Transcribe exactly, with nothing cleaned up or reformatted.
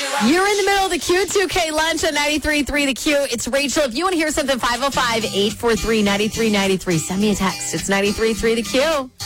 You're in the middle of the Q two K lunch on ninety-three point three The Q. It's Rachel. If you want to hear something, five oh five, eight four three, nine three nine three. Send me a text. It's ninety-three point three The Q.